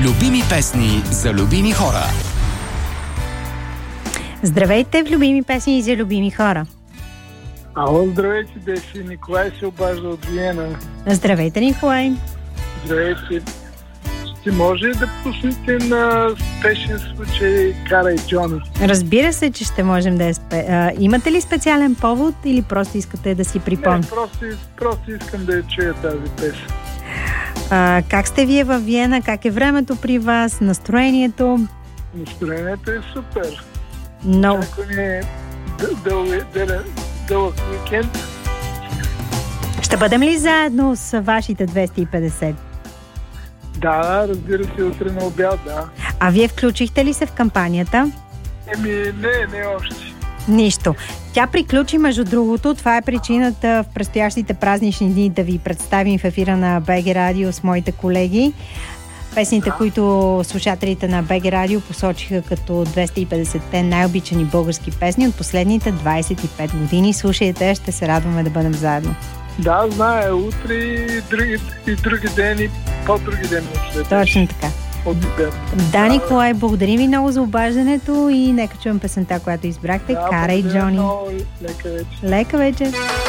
Любими песни за любими хора. Здравейте в Любими песни за любими хора. Ало, здравейте, Деси. Николай се обажда от Виена. Здравейте, Николай. Здравейте. Ще може да пуснете на спешен случай Кара и Джони? Разбира се, че ще можем да имате ли специален повод или просто искате да си припомните? Не, просто искам да я чуя тази песен. Как сте вие във Виена? Как е времето при вас? Настроението? Настроението е супер. Но... Ако не е дълъг уикенд. Ще бъдем ли заедно с вашите 250? Да, разбира се, утре на обяд, да. А вие включихте ли се в кампанията? Не още. Нищо. Тя приключи, между другото. Това е причината в предстоящите празнични дни да ви представим в ефира на БГ Радио с моите колеги. Песните, които слушателите на БГ Радио посочиха като 250-те най-обичани български песни от последните 25 години. Слушайте, ще се радваме да бъдем заедно. Да, знае. Утре и други ден и по-други ден. Точно така. Да, Николай, благодарим ви много за обаждането и нека чуем песента, която избрахте. Кара и Джони. Лека вечер. Лека вечер.